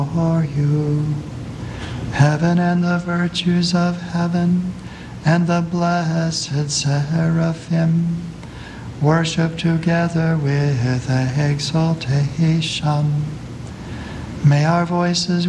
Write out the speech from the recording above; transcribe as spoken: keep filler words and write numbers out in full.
for you. Heaven and the virtues of heaven and the blessed seraphim worship together with exaltation. May our voices